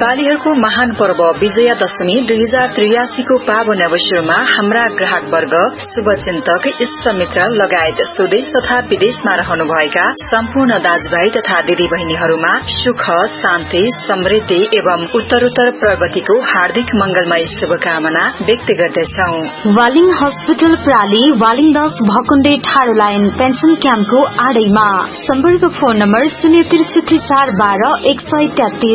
नेपालीहरूको महान पर्व विजयादशमी 2083 को पावन अवसरमा हाम्रा ग्राहक वर्ग, शुभचिन्तक, इष्टमित्र लगायत स्वदेश तथा विदेशमा रहनुभएका सम्पूर्ण दाजुभाइ तथा दिदी बहिनीहरूमा सुख, शान्ति, समृद्धि एवं उत्तरोत्तर प्रगतिको हार्दिक मंगलमय शुभकामना व्यक्त गर्दछौं। वालिङ हस्पिटल प्राली, वालिङ 10 भकुण्डे ठाडो लाइन पेन्सन क्याम्पको आडैमा। सम्पर्क फोन नम्बर 063 412 133